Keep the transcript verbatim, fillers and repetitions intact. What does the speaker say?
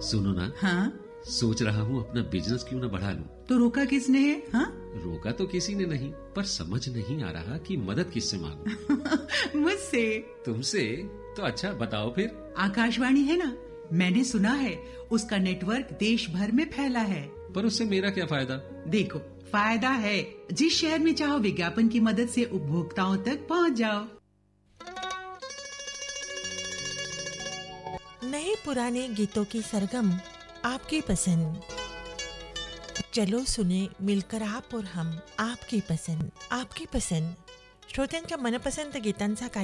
सुनो ना, हाँ? सोच रहा हूँ अपना बिजनेस क्यों ना बढ़ा लूं। तो रोका किसने है? हाँ? रोका तो किसी ने नहीं, पर समझ नहीं आ रहा कि मदद किससे मांगूं। मुझसे। तुमसे? तो अच्छा बताओ फिर। आकाशवाणी है ना, मैंने सुना है उसका नेटवर्क देश भर में फैला है। पर उससे मेरा क्या फायदा? देखो, फायदा है। जिस शहर में चाहो विज्ञापन की मदद से उपभोक्ताओं तक पहुंच जाओ। नए पुराने गीतों की सरगम आपकी पसंद। चलो सुने मिलकर आप और हम आपकी पसंद। आपकी पसंद श्रोत्यांच्या मनपसंत गीतांचा